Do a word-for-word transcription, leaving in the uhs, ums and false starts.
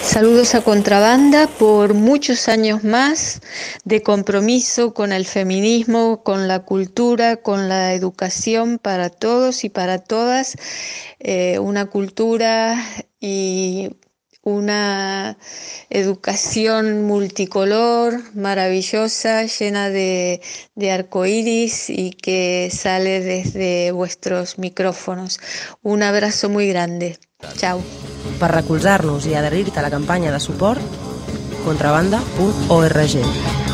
Saludos a Contrabanda por muchos años más de compromiso con el feminismo, con la cultura, con la educación para todos y para todas, eh, una cultura y una educación multicolor, maravillosa, llena de, de arcoíris y que sale desde vuestros micrófonos. Un abrazo muy grande. Chao. Per recolzar-nos i adherir-te a la campanya de suport, contrabanda punt org.